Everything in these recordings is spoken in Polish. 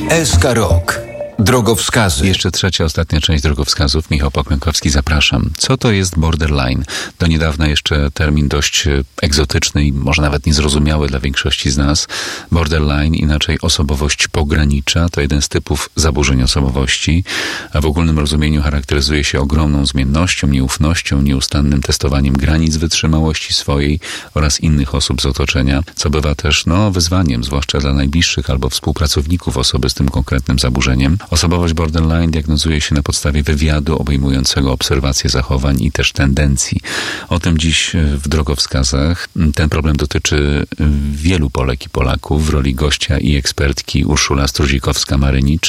SK Rok. Drogowskazy. Jeszcze trzecia, ostatnia część drogowskazów. Michał Pokłękowski, zapraszam. Co to jest borderline? Do niedawna jeszcze termin dość egzotyczny i może nawet niezrozumiały dla większości z nas. Borderline, inaczej osobowość pogranicza, to jeden z typów zaburzeń osobowości, a w ogólnym rozumieniu charakteryzuje się ogromną zmiennością, nieufnością, nieustannym testowaniem granic wytrzymałości swojej oraz innych osób z otoczenia, co bywa też wyzwaniem, zwłaszcza dla najbliższych albo współpracowników osoby z tym konkretnym zaburzeniem. Osobowość borderline diagnozuje się na podstawie wywiadu obejmującego obserwację zachowań i też tendencji. O tym dziś w drogowskazach. Ten problem dotyczy wielu Polek i Polaków. W roli gościa i ekspertki Urszula Struzikowska-Marynicz.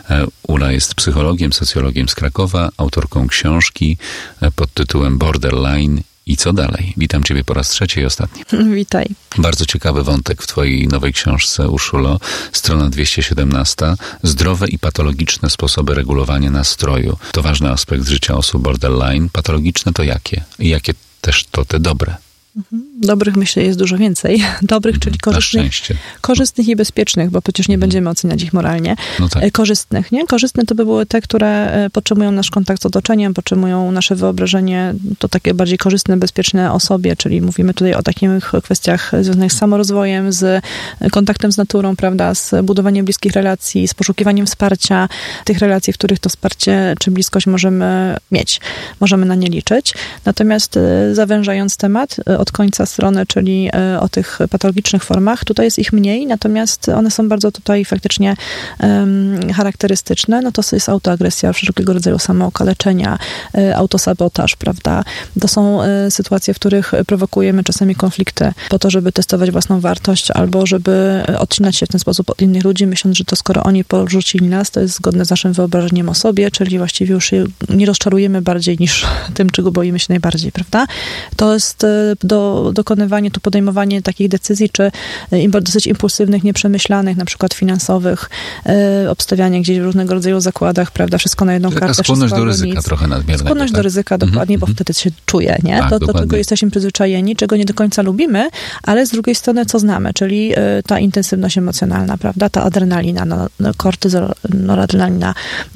Ula jest psychologiem, socjologiem z Krakowa, autorką książki pod tytułem Borderline. I co dalej? Witam Ciebie po raz trzeci i ostatni. Witaj. Bardzo ciekawy wątek w Twojej nowej książce, Urszulo. Strona 217. Zdrowe i patologiczne sposoby regulowania nastroju. To ważny aspekt życia osób borderline. Patologiczne to jakie? I jakie też to te dobre? Dobrych, myślę, jest dużo więcej. Dobrych, czyli korzystnych i bezpiecznych, bo przecież nie będziemy oceniać ich moralnie. No tak. Korzystnych, nie? Korzystne to by były te, które podtrzymują nasz kontakt z otoczeniem, podtrzymują nasze wyobrażenie, to takie bardziej korzystne, bezpieczne o sobie, czyli mówimy tutaj o takich kwestiach związanych z samorozwojem, z kontaktem z naturą, prawda, z budowaniem bliskich relacji, z poszukiwaniem wsparcia, tych relacji, w których to wsparcie czy bliskość możemy mieć. Możemy na nie liczyć. Natomiast zawężając temat od końca strony, czyli o tych patologicznych formach. Tutaj jest ich mniej, natomiast one są bardzo tutaj faktycznie charakterystyczne. No to jest autoagresja, wszelkiego rodzaju samookaleczenia, autosabotaż, prawda? To są sytuacje, w których prowokujemy czasami konflikty po to, żeby testować własną wartość albo żeby odcinać się w ten sposób od innych ludzi, myśląc, że to skoro oni porzucili nas, to jest zgodne z naszym wyobrażeniem o sobie, czyli właściwie już się nie rozczarujemy bardziej niż tym, czego boimy się najbardziej, prawda? To jest dokonywanie, to podejmowanie takich decyzji, czy dosyć impulsywnych, nieprzemyślanych, na przykład finansowych, obstawianie gdzieś w różnego rodzaju zakładach, prawda, wszystko na jedną kartę. Skłonność do ryzyka trochę nadmiernego. Skłonność do ryzyka, dokładnie, bo wtedy się czuje, nie? Tak, do czego jesteśmy przyzwyczajeni, czego nie do końca lubimy, ale z drugiej strony co znamy, czyli ta intensywność emocjonalna, prawda, ta adrenalina, kortyzol, noradrenalina,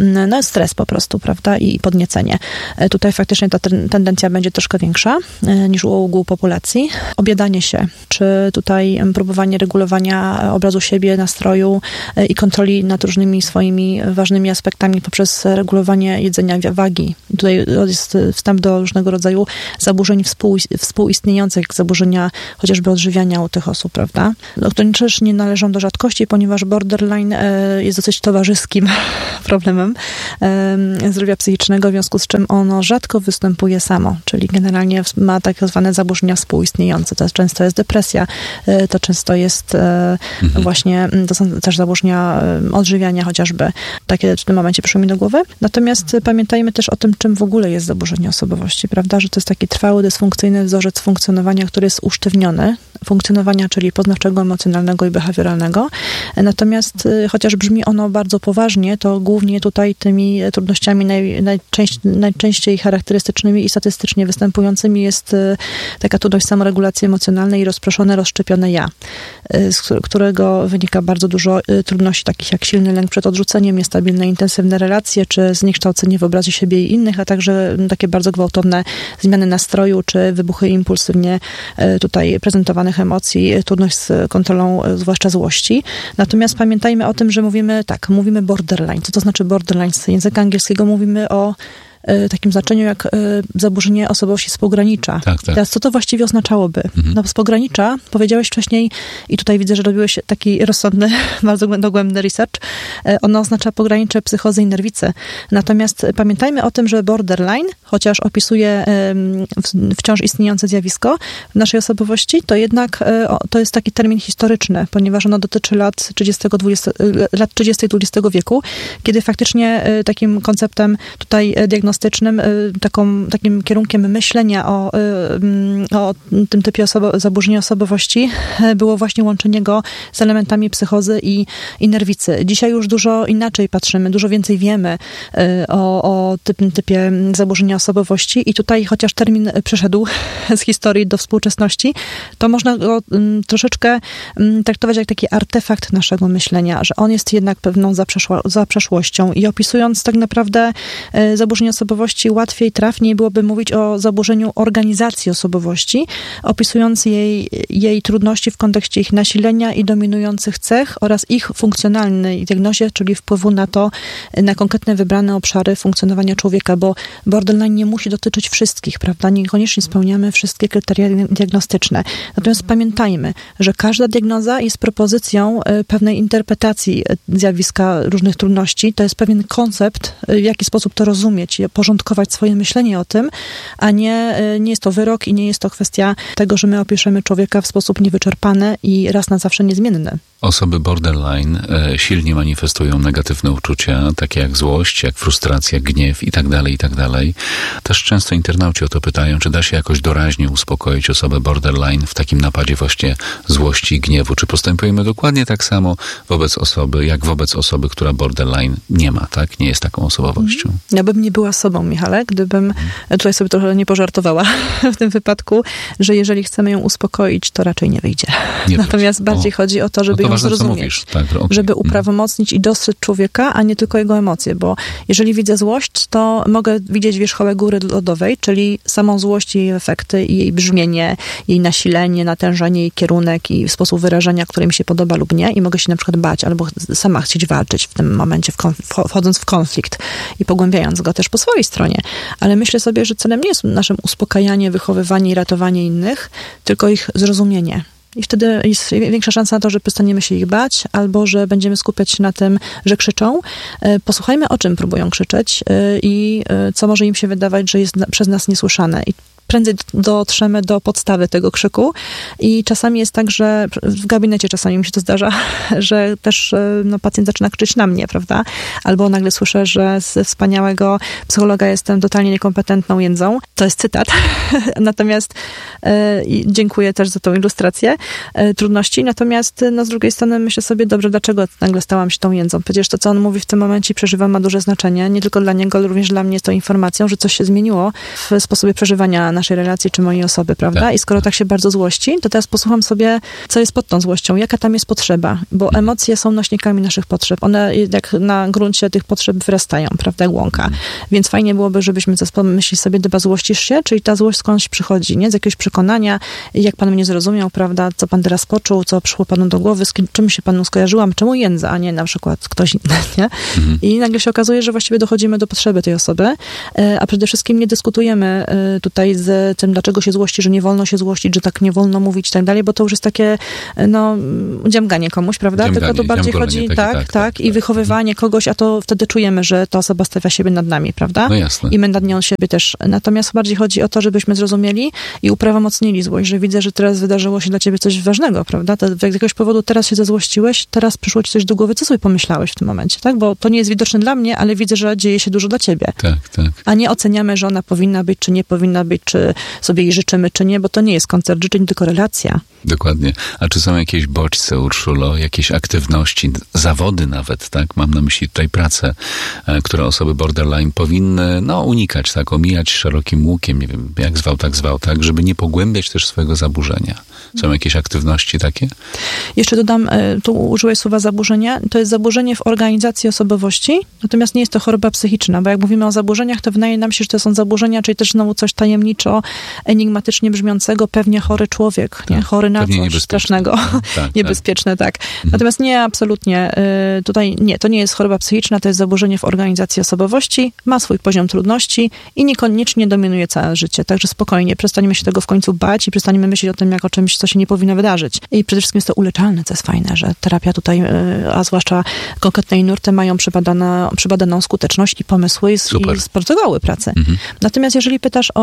stres po prostu, prawda, i podniecenie. Tutaj faktycznie ta tendencja będzie troszkę większa niż u ogółu populacji. Obiadanie się, czy tutaj próbowanie regulowania obrazu siebie, nastroju i kontroli nad różnymi swoimi ważnymi aspektami poprzez regulowanie jedzenia, wagi. Tutaj jest wstęp do różnego rodzaju zaburzeń współistniejących, jak zaburzenia chociażby odżywiania u tych osób, prawda? Które też nie należą do rzadkości, ponieważ borderline jest dosyć towarzyskim problemem zdrowia psychicznego, w związku z czym ono rzadko występuje samo, czyli generalnie ma tak zwane zaburzenia współistniejące. To często jest depresja, to często jest właśnie, to są też zaburzenia odżywiania chociażby. Takie w tym momencie przyszły mi do głowy. Natomiast pamiętajmy też o tym, czym w ogóle jest zaburzenie osobowości, prawda? Że to jest taki trwały, dysfunkcyjny wzorzec funkcjonowania, który jest usztywniony. Funkcjonowania, czyli poznawczego, emocjonalnego i behawioralnego. Natomiast chociaż brzmi ono bardzo poważnie, to głównie tutaj tymi trudnościami najczęściej charakterystycznymi i statystycznie występującymi jest taka trudność samoregulacji emocjonalnej i rozproszone, rozszczepione ja, z którego wynika bardzo dużo trudności, takich jak silny lęk przed odrzuceniem, niestabilne, intensywne relacje, czy zniekształcenie w obrazie siebie i innych, a także takie bardzo gwałtowne zmiany nastroju, czy wybuchy impulsywnie tutaj prezentowanych emocji, trudność z kontrolą, zwłaszcza złości. Natomiast pamiętajmy o tym, że mówimy borderline. Co to znaczy borderline? Z języka angielskiego mówimy o takim znaczeniu jak zaburzenie osobowości spogranicza. Tak. Teraz co to właściwie oznaczałoby? No z pogranicza, powiedziałeś wcześniej i tutaj widzę, że robiłeś taki rozsądny, bardzo dogłębny research, ono oznacza pogranicze psychozy i nerwicy. Natomiast pamiętajmy o tym, że borderline, chociaż opisuje wciąż istniejące zjawisko w naszej osobowości, to jednak to jest taki termin historyczny, ponieważ ono dotyczy lat 30. XX wieku, kiedy faktycznie takim konceptem tutaj diagnostyki diagnostycznym, takim kierunkiem myślenia o tym typie zaburzenia osobowości było właśnie łączenie go z elementami psychozy i nerwicy. Dzisiaj już dużo inaczej patrzymy, dużo więcej wiemy o tym typie zaburzenia osobowości i tutaj chociaż termin przeszedł z historii do współczesności, to można go troszeczkę traktować jak taki artefakt naszego myślenia, że on jest jednak pewną zaprzeszłością i opisując tak naprawdę zaburzenie osobowości łatwiej, trafniej byłoby mówić o zaburzeniu organizacji osobowości, opisując jej trudności w kontekście ich nasilenia i dominujących cech oraz ich funkcjonalnej diagnozie, czyli wpływu na konkretne wybrane obszary funkcjonowania człowieka, bo borderline nie musi dotyczyć wszystkich, prawda? Niekoniecznie spełniamy wszystkie kryteria diagnostyczne. Natomiast pamiętajmy, że każda diagnoza jest propozycją pewnej interpretacji zjawiska różnych trudności. To jest pewien koncept, w jaki sposób to rozumieć, porządkować swoje myślenie o tym, a nie jest to wyrok i nie jest to kwestia tego, że my opiszemy człowieka w sposób niewyczerpany i raz na zawsze niezmienny. Osoby borderline silnie manifestują negatywne uczucia, takie jak złość, jak frustracja, gniew i tak dalej. Też często internauci o to pytają, czy da się jakoś doraźnie uspokoić osobę borderline w takim napadzie właśnie złości i gniewu. Czy postępujemy dokładnie tak samo wobec osoby, która borderline nie ma, tak? Nie jest taką osobowością. Ja bym nie była sobą, Michale, gdybym tutaj sobie trochę nie pożartowała w tym wypadku, że jeżeli chcemy ją uspokoić, to raczej nie wyjdzie. Natomiast bardziej chodzi o to, żeby ją zrozumieć, tak, okay. Żeby uprawomocnić i dostrzec człowieka, a nie tylko jego emocje, bo jeżeli widzę złość, to mogę widzieć wierzchołek góry lodowej, czyli samą złość i jej efekty, i jej brzmienie, jej nasilenie, natężenie, jej kierunek i sposób wyrażenia, który mi się podoba lub nie i mogę się na przykład bać albo sama chcieć walczyć w tym momencie, wchodząc w konflikt i pogłębiając go też po swojej stronie. Ale myślę sobie, że celem nie jest naszym uspokajanie, wychowywanie i ratowanie innych, tylko ich zrozumienie. I wtedy jest większa szansa na to, że przestaniemy się ich bać, albo że będziemy skupiać się na tym, że krzyczą. Posłuchajmy, o czym próbują krzyczeć i co może im się wydawać, że jest przez nas niesłyszane. I prędzej dotrzemy do podstawy tego krzyku i czasami jest tak, że w gabinecie czasami mi się to zdarza, że też pacjent zaczyna krzyczeć na mnie, prawda? Albo nagle słyszę, że ze wspaniałego psychologa jestem totalnie niekompetentną jędzą. To jest cytat. Natomiast dziękuję też za tą ilustrację trudności. Natomiast z drugiej strony myślę sobie, dobrze, dlaczego nagle stałam się tą jędzą? Przecież to, co on mówi w tym momencie i przeżywa, ma duże znaczenie. Nie tylko dla niego, ale również dla mnie jest to informacją, że coś się zmieniło w sposobie przeżywania naszej relacji czy mojej osoby, prawda? Tak. I skoro tak się bardzo złości, to teraz posłucham sobie, co jest pod tą złością, jaka tam jest potrzeba, bo emocje są nośnikami naszych potrzeb. One jak na gruncie tych potrzeb wyrastają, prawda, jak łąka. Więc fajnie byłoby, żebyśmy myśleli sobie, chyba złościsz się, czyli ta złość skądś przychodzi, nie? Z jakiegoś przekonania, jak pan mnie zrozumiał, prawda, co pan teraz poczuł, co przyszło panu do głowy, z czym się panu skojarzyłam, czemu jędza, a nie na przykład ktoś inny, nie? I nagle się okazuje, że właściwie dochodzimy do potrzeby tej osoby, a przede wszystkim nie dyskutujemy tutaj z tym, dlaczego się złości, że nie wolno się złościć, że tak nie wolno mówić i tak dalej, bo to już jest takie, dziamganie komuś, prawda? Tylko tu bardziej chodzi, tak, i wychowywanie kogoś, a to wtedy czujemy, że ta osoba stawia siebie nad nami, prawda? No jasne. I my nad nią siebie też. Natomiast bardziej chodzi o to, żebyśmy zrozumieli i uprawomocnili złość, że widzę, że teraz wydarzyło się dla ciebie coś ważnego, prawda? Z jakiegoś powodu teraz się zazłościłeś, teraz przyszło ci coś do głowy, co sobie pomyślałeś w tym momencie, tak? Bo to nie jest widoczne dla mnie, ale widzę, że dzieje się dużo dla ciebie. Tak. A nie oceniamy, że ona powinna być, czy nie powinna być, czy sobie jej życzymy, czy nie, bo to nie jest koncert życzeń, tylko relacja. Dokładnie. A czy są jakieś bodźce, Urszulo, jakieś aktywności, zawody nawet, tak? Mam na myśli tutaj pracę, które osoby borderline powinny, unikać, tak? Omijać szerokim łukiem, nie wiem, jak zwał, tak? Żeby nie pogłębiać też swojego zaburzenia. Są jakieś aktywności takie? Jeszcze dodam, tu użyłeś słowa zaburzenie. To jest zaburzenie w organizacji osobowości, natomiast nie jest to choroba psychiczna, bo jak mówimy o zaburzeniach, to wydaje nam się, że to są zaburzenia, czyli też znowu coś tajemniczo, enigmatycznie brzmiącego, pewnie chory człowiek, nie? Chory na coś strasznego. Niebezpieczne, tak. Natomiast nie, absolutnie. Tutaj nie, to nie jest choroba psychiczna, to jest zaburzenie w organizacji osobowości, ma swój poziom trudności i niekoniecznie dominuje całe życie. Także spokojnie, przestaniemy się tego w końcu bać i przestaniemy myśleć o tym, jak o czymś, co się nie powinno wydarzyć. I przede wszystkim jest to uleczalne, co jest fajne, że terapia tutaj, a zwłaszcza konkretnej nurty mają przebadaną skuteczność i pomysły i protokoły pracy. Natomiast jeżeli pytasz o zawody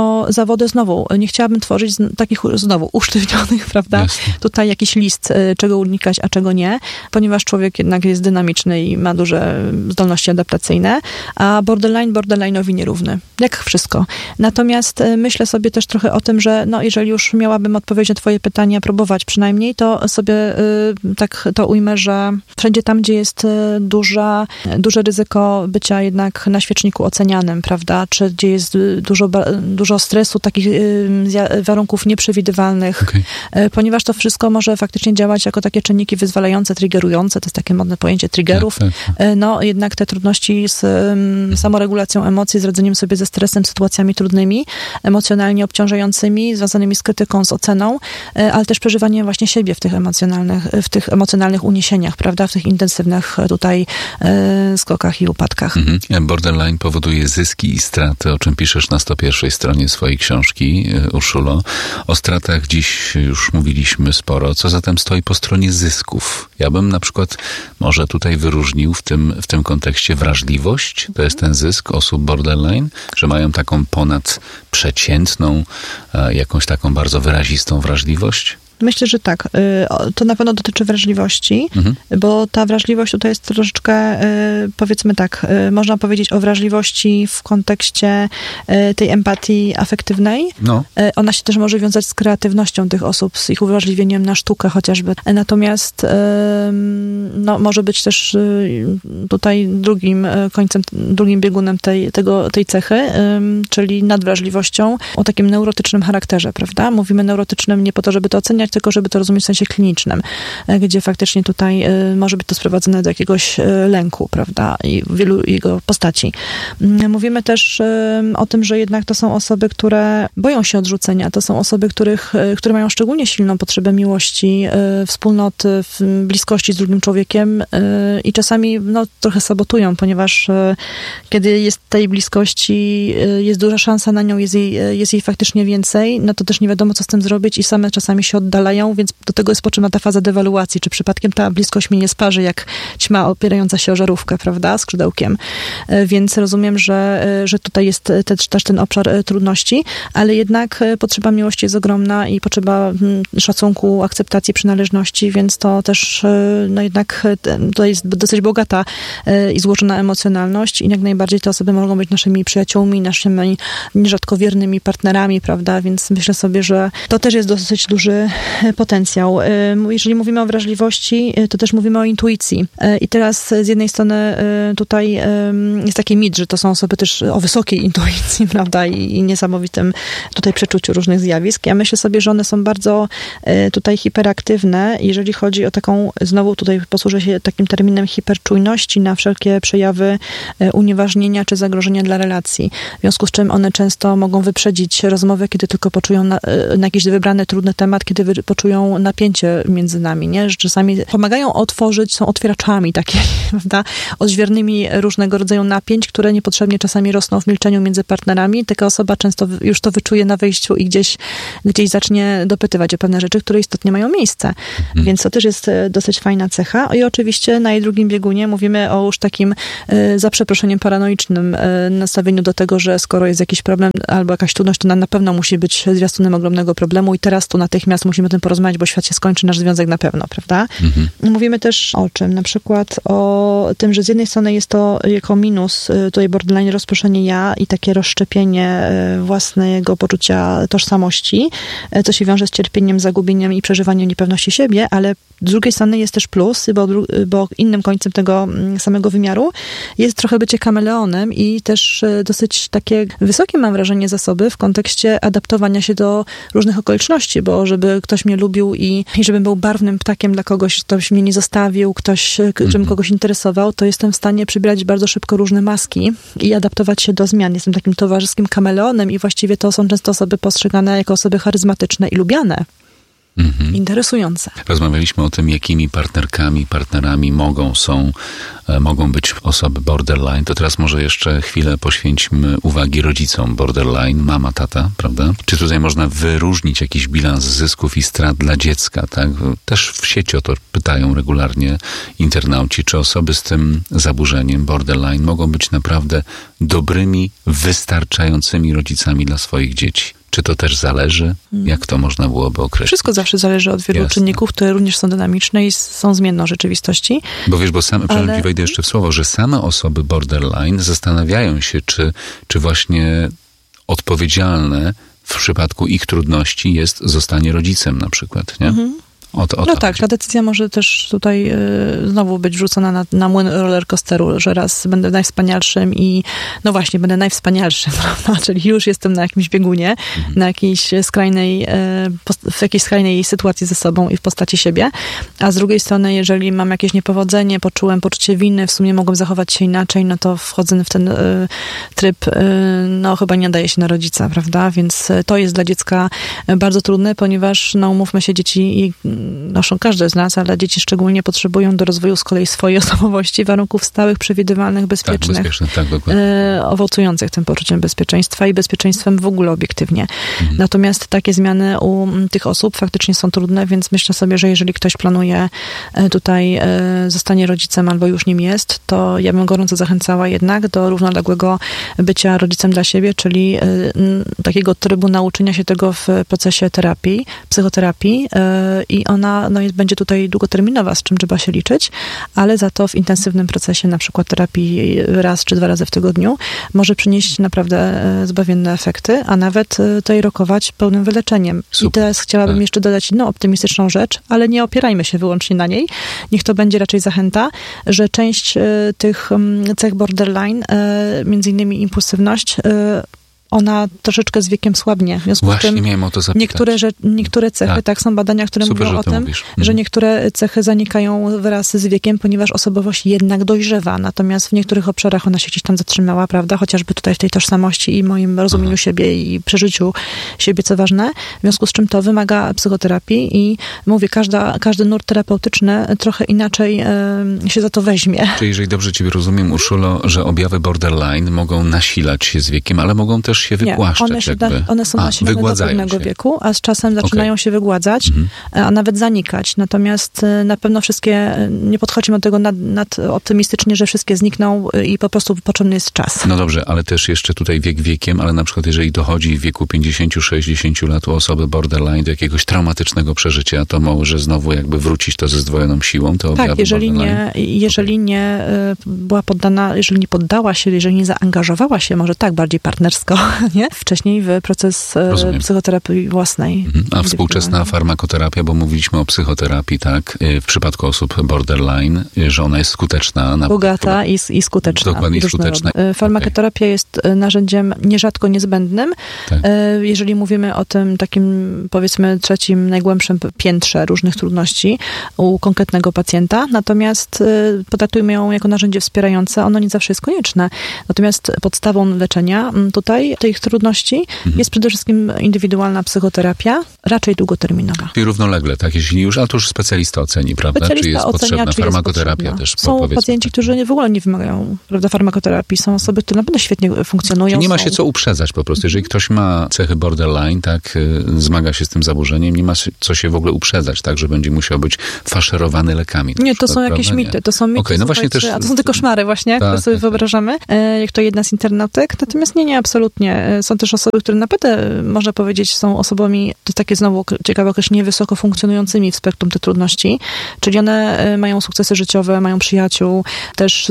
powody znowu, nie chciałabym tworzyć takich znowu usztywnionych, prawda? Jasne. Tutaj jakiś list, czego unikać, a czego nie, ponieważ człowiek jednak jest dynamiczny i ma duże zdolności adaptacyjne, a borderline'owi nierówny. Jak wszystko. Natomiast myślę sobie też trochę o tym, że jeżeli już miałabym odpowiedzieć na twoje pytania, próbować przynajmniej, to sobie tak to ujmę, że wszędzie tam, gdzie jest duże ryzyko bycia jednak na świeczniku ocenianym, prawda, czy gdzie jest dużo stresu, takich warunków nieprzewidywalnych, ponieważ to wszystko może faktycznie działać jako takie czynniki wyzwalające, triggerujące, to jest takie modne pojęcie triggerów, jednak te trudności z samoregulacją emocji, z radzeniem sobie ze stresem, sytuacjami trudnymi, emocjonalnie obciążającymi, związanymi z krytyką, z oceną, ale też przeżywaniem właśnie siebie w tych emocjonalnych uniesieniach, prawda, w tych intensywnych tutaj skokach i upadkach. Borderline powoduje zyski i straty, o czym piszesz na 101 stronie swojej książki, Urszulo. O stratach dziś już mówiliśmy sporo. Co zatem stoi po stronie zysków? Ja bym na przykład może tutaj wyróżnił w tym kontekście wrażliwość. To jest ten zysk osób borderline, że mają taką ponadprzeciętną, jakąś taką bardzo wyrazistą wrażliwość. Myślę, że tak. To na pewno dotyczy wrażliwości, bo ta wrażliwość tutaj jest troszeczkę, powiedzmy tak, można powiedzieć o wrażliwości w kontekście tej empatii afektywnej. No. Ona się też może wiązać z kreatywnością tych osób, z ich uwrażliwieniem na sztukę chociażby. Natomiast może być też tutaj drugim biegunem tej cechy, czyli nadwrażliwością o takim neurotycznym charakterze, prawda? Mówimy neurotycznym nie po to, żeby to oceniać, tylko żeby to rozumieć w sensie klinicznym, gdzie faktycznie tutaj może być to sprowadzone do jakiegoś lęku, prawda, i wielu jego postaci. Mówimy też o tym, że jednak to są osoby, które boją się odrzucenia, to są osoby, które mają szczególnie silną potrzebę miłości, wspólnoty, bliskości z drugim człowiekiem i czasami trochę sabotują, ponieważ kiedy jest tej bliskości, jest duża szansa na nią, jest jej faktycznie więcej, to też nie wiadomo, co z tym zrobić i same czasami się oddalają, więc do tego jest potrzebna ta faza dewaluacji, czy przypadkiem ta bliskość mi nie sparzy, jak ćma opierająca się o żarówkę, prawda, skrzydełkiem. Więc rozumiem, że tutaj jest też ten obszar trudności, ale jednak potrzeba miłości jest ogromna i potrzeba szacunku, akceptacji, przynależności, więc to też jednak to jest dosyć bogata i złożona emocjonalność i jak najbardziej te osoby mogą być naszymi przyjaciółmi, naszymi nierzadko wiernymi partnerami, prawda, więc myślę sobie, że to też jest dosyć duży potencjał. Jeżeli mówimy o wrażliwości, to też mówimy o intuicji. I teraz z jednej strony tutaj jest taki mit, że to są osoby też o wysokiej intuicji, prawda, i niesamowitym tutaj przeczuciu różnych zjawisk. Ja myślę sobie, że one są bardzo tutaj hiperaktywne, jeżeli chodzi o taką, znowu tutaj posłużę się takim terminem hiperczujności na wszelkie przejawy unieważnienia czy zagrożenia dla relacji. W związku z czym one często mogą wyprzedzić rozmowę, kiedy tylko poczują na jakiś wybrany trudny temat, kiedy poczują napięcie między nami, nie? Że czasami pomagają otworzyć, są otwieraczami takimi, prawda? Odźwiernymi różnego rodzaju napięć, które niepotrzebnie czasami rosną w milczeniu między partnerami. Taka osoba często już to wyczuje na wejściu i gdzieś zacznie dopytywać o pewne rzeczy, które istotnie mają miejsce. Więc to też jest dosyć fajna cecha. I oczywiście na jej drugim biegunie mówimy o już takim za przeproszeniem paranoicznym nastawieniu do tego, że skoro jest jakiś problem albo jakaś trudność, to na pewno musi być zwiastunem ogromnego problemu i teraz tu natychmiast musimy o tym porozmawiać, bo świat się skończy, nasz związek na pewno, prawda? Mówimy też o czym? Na przykład o tym, że z jednej strony jest to jako minus tutaj borderline rozproszenie ja i takie rozszczepienie własnego poczucia tożsamości, co się wiąże z cierpieniem, zagubieniem i przeżywaniem niepewności siebie, ale z drugiej strony jest też plus, bo innym końcem tego samego wymiaru jest trochę bycie kameleonem i też dosyć takie wysokie, mam wrażenie, zasoby w kontekście adaptowania się do różnych okoliczności, bo żeby ktoś mnie lubił i żebym był barwnym ptakiem dla kogoś, ktoś mnie nie zostawił, żebym kogoś interesował, to jestem w stanie przybierać bardzo szybko różne maski i adaptować się do zmian. Jestem takim towarzyskim kameleonem i właściwie to są często osoby postrzegane jako osoby charyzmatyczne i lubiane. Interesujące. Rozmawialiśmy o tym, jakimi partnerami, partnerami są mogą być osoby borderline, to teraz może jeszcze chwilę poświęćmy uwagi rodzicom borderline, mama, tata, prawda? Czy tutaj można wyróżnić jakiś bilans zysków i strat dla dziecka, tak? Też w sieci o to pytają regularnie internauci, czy osoby z tym zaburzeniem borderline mogą być naprawdę dobrymi, wystarczającymi rodzicami dla swoich dzieci. Czy to też zależy? Jak to można byłoby określić? Wszystko zawsze zależy od wielu czynników, które również są dynamiczne i są zmienną rzeczywistości. Bo wiesz, przepraszam, wejdę jeszcze w słowo, że same osoby borderline zastanawiają się, czy właśnie odpowiedzialne w przypadku ich trudności jest zostanie rodzicem na przykład, nie? No tak, ta decyzja może też tutaj znowu być wrzucona na młyn rollercoasteru, że raz będę najwspanialszym i no właśnie, będę najwspanialszym, prawda? Czyli już jestem na jakimś biegunie, na jakiejś w jakiejś skrajnej sytuacji ze sobą i w postaci siebie, a z drugiej strony, jeżeli mam jakieś niepowodzenie, poczułem poczucie winy, w sumie mogłem zachować się inaczej, no to wchodzę w ten tryb, no chyba nie nadaje się na rodzica, prawda? Więc to jest dla dziecka bardzo trudne, ponieważ, no umówmy się, dzieci noszą każde z nas, ale dzieci szczególnie potrzebują do rozwoju z kolei swojej osobowości warunków stałych, przewidywalnych, bezpiecznych, owocujących tym poczuciem bezpieczeństwa i bezpieczeństwem w ogóle obiektywnie. Natomiast takie zmiany u tych osób faktycznie są trudne, więc myślę sobie, że jeżeli ktoś planuje tutaj zostanie rodzicem albo już nim jest, to ja bym gorąco zachęcała jednak do równoległego bycia rodzicem dla siebie, czyli takiego trybu nauczenia się tego w procesie terapii, psychoterapii i ona będzie tutaj długoterminowa, z czym trzeba się liczyć, ale za to w intensywnym procesie, na przykład terapii raz czy 2 razy w tygodniu, może przynieść naprawdę zbawienne efekty, a nawet tutaj rokować pełnym wyleczeniem. Super. I teraz chciałabym jeszcze dodać optymistyczną rzecz, ale nie opierajmy się wyłącznie na niej. Niech to będzie raczej zachęta, że część tych cech borderline, między innymi impulsywność, ona troszeczkę z wiekiem słabnie. W związku Właśnie z tym miałem o to zapytać. Niektóre cechy, tak są badania, które Super, mówią o tym, że niektóre cechy zanikają wraz z wiekiem, ponieważ osobowość jednak dojrzewa. Natomiast w niektórych obszarach ona się gdzieś tam zatrzymała, prawda? Chociażby tutaj w tej tożsamości i moim rozumieniu siebie i przeżyciu siebie, co ważne. W związku z czym to wymaga psychoterapii i mówię, każdy nurt terapeutyczny trochę inaczej się za to weźmie. Czyli jeżeli dobrze ciebie rozumiem, Urszulo, że objawy borderline mogą nasilać się z wiekiem, ale mogą też się wygłaszczać. One są nasilone do pewnego wieku, a z czasem zaczynają się wygładzać, a nawet zanikać. Natomiast na pewno wszystkie, nie podchodzimy do tego nad optymistycznie, że wszystkie znikną i po prostu potrzebny jest czas. No dobrze, ale też jeszcze tutaj wiek wiekiem, ale na przykład jeżeli dochodzi w wieku 50-60 lat u osoby borderline do jakiegoś traumatycznego przeżycia, to może znowu jakby wrócić to ze zdwojoną siłą, to objawy borderline? Jeżeli nie była poddana, jeżeli nie poddała się, jeżeli nie zaangażowała się, może tak bardziej partnersko, nie? Wcześniej w proces psychoterapii własnej. A współczesna farmakoterapia, bo mówiliśmy o psychoterapii, tak? W przypadku osób borderline, że ona jest skuteczna. Bogata i skuteczna. Dokładnie skuteczna. Farmakoterapia jest narzędziem nierzadko niezbędnym, jeżeli mówimy o tym takim, powiedzmy, trzecim, najgłębszym piętrze różnych trudności u konkretnego pacjenta. Natomiast potraktujmy ją jako narzędzie wspierające. Ono nie zawsze jest konieczne. Natomiast podstawą leczenia tutaj tych trudności jest przede wszystkim indywidualna psychoterapia, raczej długoterminowa. I równolegle, tak? Jeśli już, ale to już specjalista oceni, prawda? Czy jest potrzebna farmakoterapia też? Są pacjenci, którzy w ogóle nie wymagają, prawda, farmakoterapii. Są osoby, które naprawdę świetnie funkcjonują. Czyli nie ma się co uprzedzać po prostu. Jeżeli ktoś ma cechy borderline, tak, zmaga się z tym zaburzeniem, nie ma co się w ogóle uprzedzać, tak, że będzie musiał być faszerowany lekami. Nie, to są jakieś mity. To są mity, okay, no właśnie też, a to są te koszmary właśnie, które sobie wyobrażamy, jak to jedna z internautek. Natomiast nie, absolutnie. Są też osoby, które naprawdę, można powiedzieć, są osobami, to jest takie znowu ciekawe określenie, wysoko funkcjonującymi w spektrum tych trudności, czyli one mają sukcesy życiowe, mają przyjaciół, też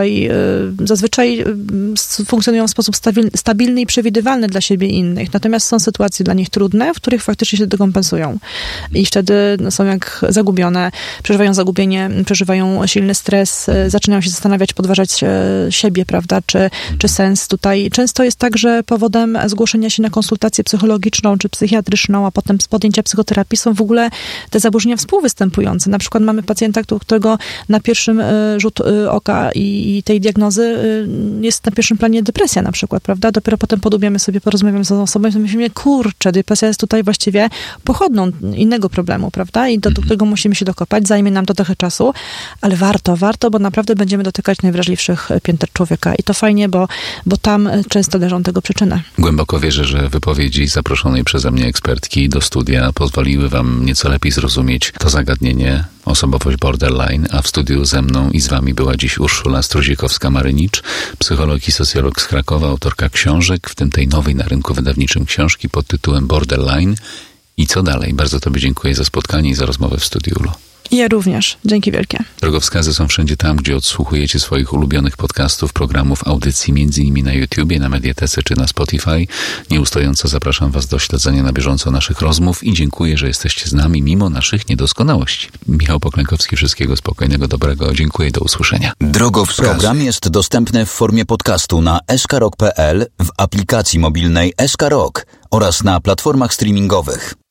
zazwyczaj funkcjonują w sposób stabilny i przewidywalny dla siebie i innych. Natomiast są sytuacje dla nich trudne, w których faktycznie się dekompensują. I wtedy są jak zagubione, przeżywają zagubienie, przeżywają silny stres, zaczynają się zastanawiać, podważać siebie, prawda, czy sens tutaj. Często jest tak, że że powodem zgłoszenia się na konsultację psychologiczną czy psychiatryczną, a potem podjęcia psychoterapii są w ogóle te zaburzenia współwystępujące. Na przykład mamy pacjenta, którego na pierwszym rzut oka i tej diagnozy jest na pierwszym planie depresja na przykład, prawda? Dopiero potem podłubiamy sobie, porozmawiamy z tą osobą i myślimy, kurczę, depresja jest tutaj właściwie pochodną innego problemu, prawda? I do którego musimy się dokopać, zajmie nam to trochę czasu, ale warto, bo naprawdę będziemy dotykać najwrażliwszych pięter człowieka i to fajnie, bo tam często leżą tego przyczyny. Głęboko wierzę, że wypowiedzi zaproszonej przeze mnie ekspertki do studia pozwoliły wam nieco lepiej zrozumieć to zagadnienie, osobowość borderline, a w studiu ze mną i z wami była dziś Urszula Struzikowska-Marynicz, psycholog i socjolog z Krakowa, autorka książek, w tym tej nowej na rynku wydawniczym książki pod tytułem Borderline. I co dalej? Bardzo tobie dziękuję za spotkanie i za rozmowę w studiu, Ulo. Ja również. Dzięki wielkie. Drogowskazy są wszędzie tam, gdzie odsłuchujecie swoich ulubionych podcastów, programów, audycji, między innymi na YouTubie, na Mediatece czy na Spotify. Nieustająco zapraszam was do śledzenia na bieżąco naszych rozmów i dziękuję, że jesteście z nami mimo naszych niedoskonałości. Michał Poklękowski, wszystkiego spokojnego, dobrego. Dziękuję, do usłyszenia. Drogowskazy. Program jest dostępny w formie podcastu na skrok.pl, w aplikacji mobilnej SK Rock oraz na platformach streamingowych.